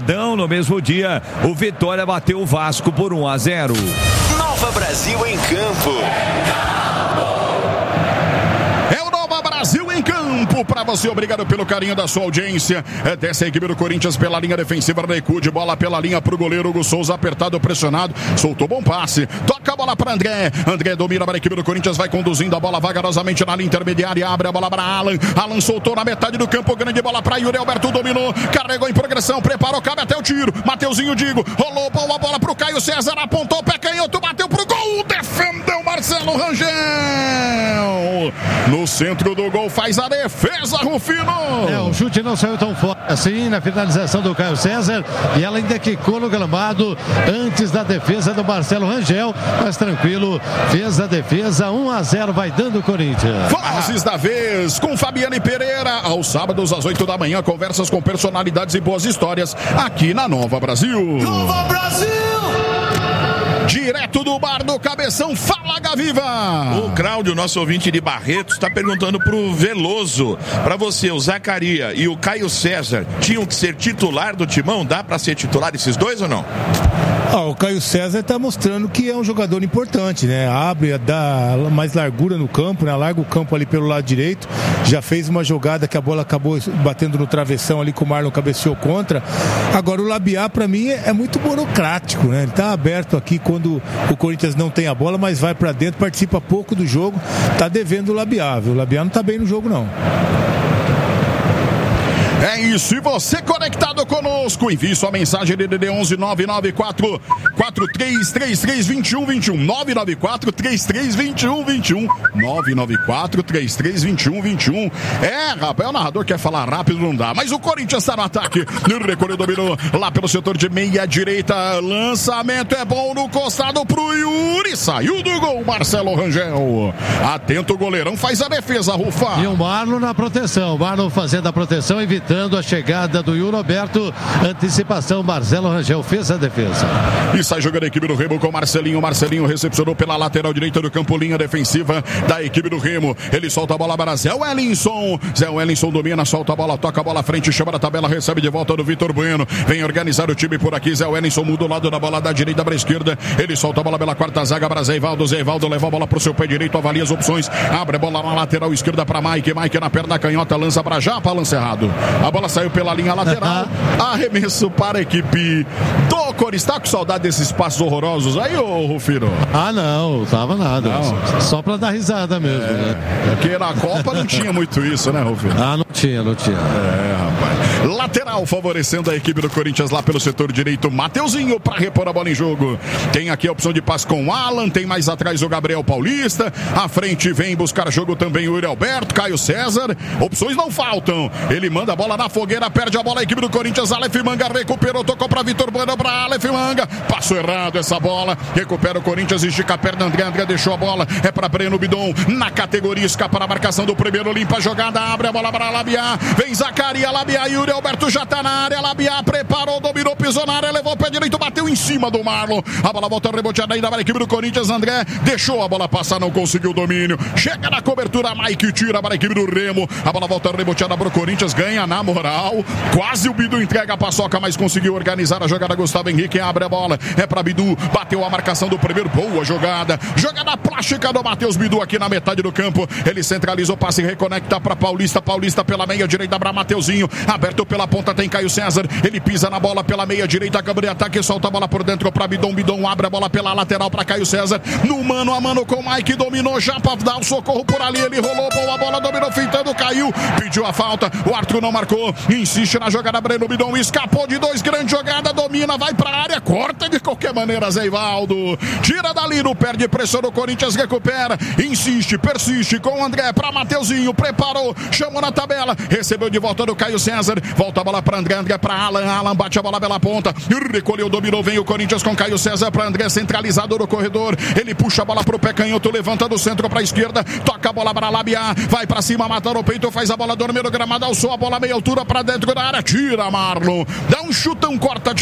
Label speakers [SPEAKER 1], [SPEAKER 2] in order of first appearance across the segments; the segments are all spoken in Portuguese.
[SPEAKER 1] sabadão, no mesmo dia, o Vitória bateu o Vasco por 1-0.
[SPEAKER 2] Nova Brasil em campo.
[SPEAKER 3] Brasil em campo para você, obrigado pelo carinho da sua audiência. Desce a equipe do Corinthians pela linha defensiva, recuo de bola pela linha pro goleiro Hugo Souza, apertado, pressionado, soltou bom passe, toca a bola para André domina para a equipe do Corinthians, vai conduzindo a bola vagarosamente na linha intermediária, abre a bola para Alan soltou na metade do campo, grande bola para Yuri Alberto, dominou, carregou em progressão, preparou, cabe até o tiro, Mateuzinho Digo, rolou boa bola pro Caio César, apontou o pé canhoto, bateu pro gol, defendeu Marcelo Rangel, no centro do gol, faz a defesa, Rufino.
[SPEAKER 4] O chute não saiu tão forte assim na finalização do Caio César e ela ainda quicou no gramado antes da defesa do Marcelo Rangel, mas tranquilo, fez a defesa, 1-0, vai dando o Corinthians.
[SPEAKER 3] Fases da vez com Fabiane Pereira, aos sábados às 8 da manhã, conversas com personalidades e boas histórias aqui na Nova Brasil.
[SPEAKER 2] Nova Brasil!
[SPEAKER 3] Direto do bar do Cabeção, fala Gaviva!
[SPEAKER 5] O Cláudio, nosso ouvinte de Barretos, está perguntando pro Veloso, para você, o Zacaria e o Caio César tinham que ser titular do Timão? Dá para ser titular esses dois ou não?
[SPEAKER 6] O Caio César está mostrando que é um jogador importante, né? Abre, dá mais largura no campo, né? Larga o campo ali pelo lado direito, já fez uma jogada que a bola acabou batendo no travessão ali, que o Marlon cabeceou contra. Agora o Labiá para mim é muito burocrático, né? Ele tá aberto aqui quando o Corinthians não tem a bola, mas vai para dentro, participa pouco do jogo, tá devendo o Labiá, viu? O Labiá não tá bem no jogo não.
[SPEAKER 3] É isso, e você conectado conosco, envie sua mensagem DDD 11 994 43332121 994 332121 994 332121. Rapaz, o narrador quer falar rápido, não dá, mas o Corinthians está no ataque, recolheu, dominou lá pelo setor de meia direita, lançamento é bom no costado pro Yuri, saiu do gol Marcelo Rangel, atento o goleirão, faz a defesa, Rufa.
[SPEAKER 4] E o Marlon na proteção, o Marlon fazendo a proteção, evitando a chegada do Yuri Alberto, antecipação, Marcelo Rangel fez a defesa.
[SPEAKER 3] E sai jogando a equipe do Remo com Marcelinho recepcionou pela lateral direita do campo, linha defensiva da equipe do Remo, ele solta a bola para Zé Wellington domina, solta a bola, toca a bola à frente, chama da tabela, recebe de volta do Vitor Bueno, vem organizar o time por aqui, Zé Wellington muda o lado da bola da direita para a esquerda, ele solta a bola pela quarta zaga para Zé Ivaldo leva a bola pro seu pé direito, avalia as opções, abre a bola na lateral esquerda para Mike na perna canhota, lança para Japa, lança errado. A bola saiu pela linha lateral. Arremesso para a equipe do Corinthians. Tá com saudade desses passos horrorosos aí, ô Rufino?
[SPEAKER 4] Não, tava nada. Não. Só pra dar risada mesmo, né?
[SPEAKER 3] Porque na Copa não tinha muito isso, né, Rufino?
[SPEAKER 4] Não tinha.
[SPEAKER 3] Rapaz. Lateral favorecendo a equipe do Corinthians lá pelo setor direito. Mateuzinho para repor a bola em jogo. Tem aqui a opção de passe com o Alan. Tem mais atrás o Gabriel Paulista. À frente vem buscar jogo também o Yuri Alberto, Caio César. Opções não faltam. Ele manda a bola na fogueira, perde a bola a equipe do Corinthians. Aleph Manga recuperou, tocou para Vitor Bueno, para Aleph Manga. Passou errado essa bola. Recupera o Corinthians, estica a perna. André deixou a bola. É para Breno Bidon. Na categoria, escapa para a marcação do primeiro. Limpa a jogada, abre a bola para Labiá. Vem Zacaria, Labiá. Yuri Alberto já tá na área. Labiá preparou, dominou, pisou na área, levou o pé direito, bateu em cima do Marlon. A bola volta reboteada ainda para a equipe do Corinthians. André deixou a bola passar, não conseguiu o domínio. Chega na cobertura, Mike tira para a equipe do Remo. A bola volta reboteada para o Corinthians, ganha na moral. Quase o Bidu entrega a paçoca, mas conseguiu organizar a jogada. Gustavo Henrique abre a bola. É para Bidu, bateu a marcação do primeiro. Boa jogada. Jogada plástica do Matheus Bidu aqui na metade do campo. Ele centralizou, passe e reconecta para Paulista. Paulista pela meia direita para Mateuzinho. Aberto pela ponta tem Caio César. Ele pisa na bola pela meia direita. Câmara de ataque, solta a bola por dentro para Bidon. Bidon abre a bola pela lateral para Caio César. No mano a mano com o Mike. Dominou já para dar o socorro por ali. Ele rolou, boa bola, dominou, fintando, caiu. Pediu a falta. O Arthur não marcou. Insiste na jogada. Breno Bidon escapou de dois. Grande jogada. Domina, vai para a área. Corta de qualquer maneira, Zé Ivaldo. Tira dali, não perde pressão do Corinthians. Recupera. Insiste, persiste com o André para Mateuzinho. Preparou. Chamou na tabela. Recebeu de volta do Caio César. Volta a bola para André. André para Alan. Alan bate a bola pela ponta. Recolheu, dominou. Vem o Corinthians com Caio César para André. Centralizado no corredor. Ele puxa a bola pro pé canhoto. Levanta do centro para a esquerda. Toca a bola para Labiá. Vai para cima, mata no peito. Faz a bola dormir no gramado. Alçou a bola meia altura para dentro da área. Tira Marlon. Dá um chutão, corta, tira dali.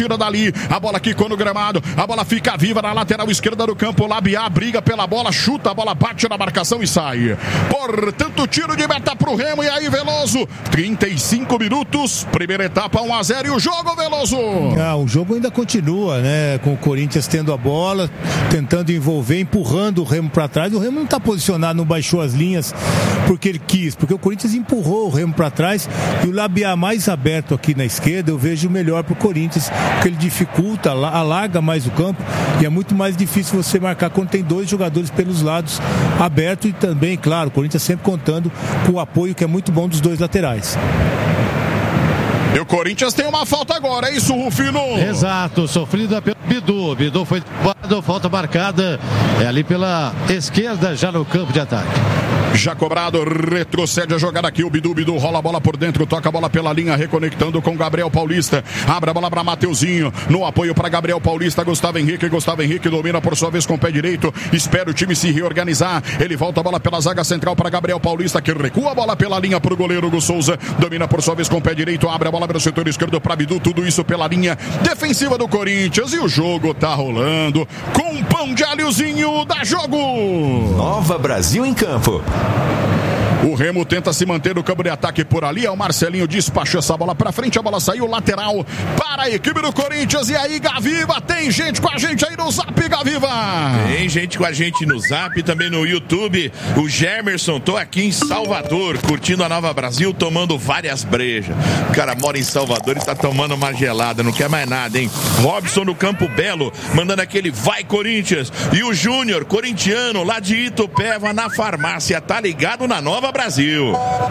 [SPEAKER 3] aí, a bola quicou no gramado, a bola fica viva na lateral esquerda do campo, Labiá briga pela bola, chuta, a bola bate na marcação e sai. Portanto, tiro de meta pro Remo, e aí Veloso, 35 minutos, primeira etapa 1-0 e o jogo, Veloso.
[SPEAKER 6] O jogo ainda continua, né, com o Corinthians tendo a bola, tentando envolver, empurrando o Remo para trás. O Remo não está posicionado, não baixou as linhas porque ele quis, porque o Corinthians empurrou o Remo para trás, e o Labiá mais aberto aqui na esquerda eu vejo melhor pro Corinthians, porque ele dificulta, alarga mais o campo, e é muito mais difícil você marcar quando tem dois jogadores pelos lados abertos, e também, claro, o Corinthians sempre contando com o apoio que é muito bom dos dois laterais.
[SPEAKER 3] E o Corinthians tem uma falta agora, é isso, Rufino?
[SPEAKER 4] Exato, sofrida pelo Bidu. Bidu foi derrubado, falta marcada. É ali pela esquerda, já no campo de ataque.
[SPEAKER 3] Já cobrado, retrocede a jogada aqui, o Bidu rola a bola por dentro, toca a bola pela linha, reconectando com Gabriel Paulista, abre a bola para Mateuzinho, no apoio para Gabriel Paulista, Gustavo Henrique domina por sua vez com o pé direito, espera o time se reorganizar, ele volta a bola pela zaga central para Gabriel Paulista, que recua a bola pela linha para o goleiro Hugo Souza, domina por sua vez com o pé direito, abre a bola para o setor esquerdo para Bidu, tudo isso pela linha defensiva do Corinthians, e o jogo tá rolando com um pão de alhozinho, dá jogo!
[SPEAKER 2] Nova Brasil em campo.
[SPEAKER 3] O Remo tenta se manter no campo de ataque por ali, é o Marcelinho despachou essa bola pra frente, a bola saiu lateral para a equipe do Corinthians. E aí, Gaviva, tem gente com a gente aí no Zap, Gaviva?
[SPEAKER 5] Tem gente com a gente no Zap, também no YouTube. O Gemerson, tô aqui em Salvador, curtindo a Nova Brasil, tomando várias brejas. O cara mora em Salvador e tá tomando uma gelada, não quer mais nada, hein? Robson no Campo Belo, mandando aquele vai Corinthians. E o Júnior, corintiano, lá de Itupeva, na farmácia, tá ligado na Nova Brasil.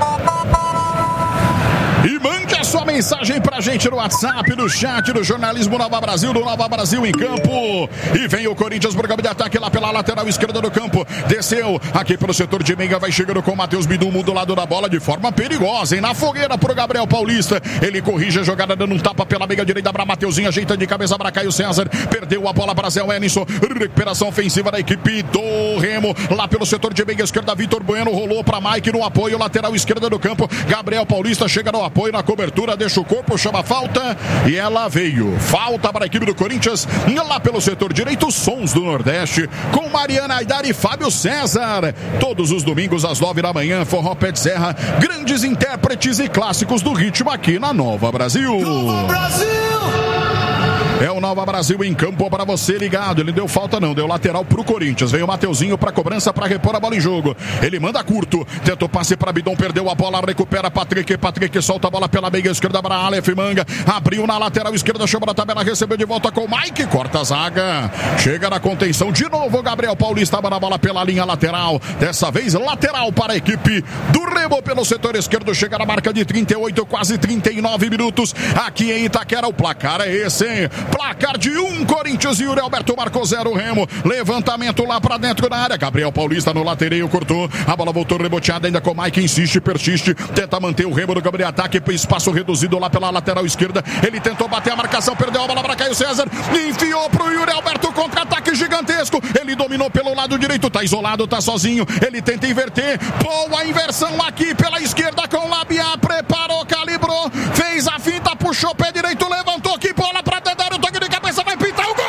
[SPEAKER 3] E mande a sua mensagem pra gente no WhatsApp, no chat do Jornalismo Nova Brasil, do Nova Brasil em campo. E vem o Corinthians pro campo de ataque lá pela lateral esquerda do campo. Desceu aqui pelo setor de meia, vai chegando com o Matheus Bidu, muda o lado da bola de forma perigosa, hein? Na fogueira pro Gabriel Paulista. Ele corrige a jogada, dando um tapa pela meia direita pra Mateuzinho, ajeitando de cabeça pra Caio César. Perdeu a bola para Zé Wellington. Recuperação ofensiva da equipe do Remo. Lá pelo setor de meia esquerda, Vitor Bueno rolou pra Mike no apoio, lateral esquerda do campo. Gabriel Paulista chega no apoio, na cobertura, deixa o corpo, chama falta, e ela veio. Falta para a equipe do Corinthians, lá pelo setor direito, Sons do Nordeste, com Mariana Aidar e Fábio César. Todos os domingos às 9 da manhã, Forró Pé de Serra, grandes intérpretes e clássicos do ritmo aqui na Nova Brasil.
[SPEAKER 2] Nova Brasil!
[SPEAKER 3] É o Nova Brasil em campo para você ligado. Ele deu falta não, deu lateral pro Corinthians. Veio o Mateuzinho para cobrança para repor a bola em jogo. Ele manda curto, tenta o passe para Bidon, perdeu a bola, recupera Patrick solta a bola pela meia esquerda para Aleph Manga. Abriu na lateral esquerda, chama na tabela, recebeu de volta com o Mike, corta a zaga. Chega na contenção de novo, Gabriel Paulista na bola pela linha lateral. Dessa vez lateral para a equipe do Remo pelo setor esquerdo. Chega na marca de 38, quase 39 minutos. Aqui em Itaquera o placar é esse, hein? Placar de 1, Corinthians, e Yuri Alberto marcou 0, Remo. Levantamento lá pra dentro da área. Gabriel Paulista no latereio, cortou. A bola voltou reboteada ainda com o Mike, insiste, persiste. Tenta manter o Remo no campo de ataque. Espaço reduzido lá pela lateral esquerda. Ele tentou bater a marcação, perdeu a bola pra Caio César. Enfiou pro Yuri Alberto, contra-ataque gigantesco. Ele dominou pelo lado direito, tá isolado, tá sozinho. Ele tenta inverter. Boa inversão aqui pela esquerda com o Labiá. Preparou, calibrou. Fez a finta, puxou pé direito, levantou. Que bola pra tentar. O toque de cabeça vai pintar o gol!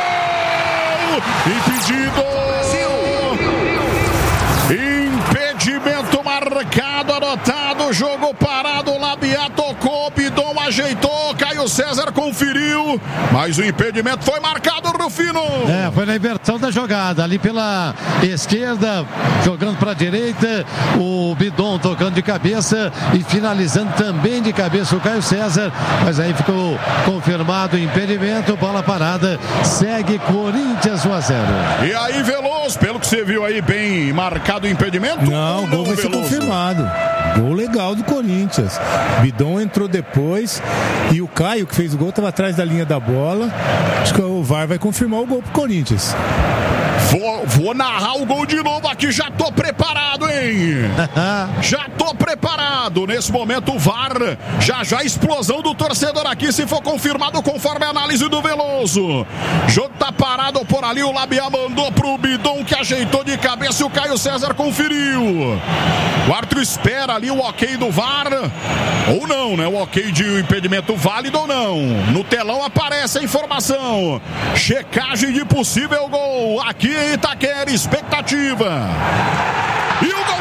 [SPEAKER 3] Impedido! Impedimento marcado, anotado, jogo parado, Labiá tocou, Bidon ajeitou, Caio César conferiu, mas o impedimento foi marcado, Rufino!
[SPEAKER 4] Foi na inversão da jogada, ali pela esquerda, jogando para a direita, o Bidon tocando de cabeça e finalizando também de cabeça o Caio César, mas aí ficou confirmado o impedimento, bola parada, segue Corinthians 1-0.
[SPEAKER 3] E aí, Veloso, pelo que você viu aí, bem marcado o impedimento?
[SPEAKER 6] Não, o gol vai ser confirmado. Gol legal do Corinthians. Bidon entrou depois e o Caio, que fez o gol, estava atrás da linha da bola. Acho que o VAR vai confirmar o gol pro Corinthians.
[SPEAKER 3] Vou narrar o gol de novo aqui, já tô preparado, hein? Já tô Ângelo preparado. Nesse momento o VAR. Já explosão do torcedor aqui, se for confirmado conforme a análise do Veloso. Jogo tá parado por ali, o Labiá mandou pro Bidon, que ajeitou de cabeça e o Caio César conferiu. O árbitro espera ali o ok do VAR, ou não, né? O ok de impedimento válido ou não. No telão aparece a informação. Checagem de possível gol aqui em Itaquera, expectativa. E o gol